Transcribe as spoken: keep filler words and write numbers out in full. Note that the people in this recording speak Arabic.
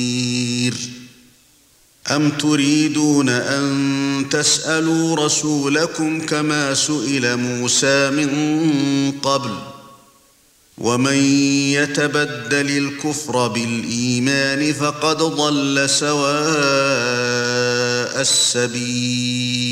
أَمْ تُرِيدُونَ أَن تَسْأَلُوا رَسُولَكُمْ كَمَا سُئِلَ مُوسَى مِن قَبْلُ وَمَن يَتَبَدَّلِ الْكُفْرَ بِالْإِيمَانِ فَقَدْ ضَلَّ سَوَاءَ السَّبِيلِ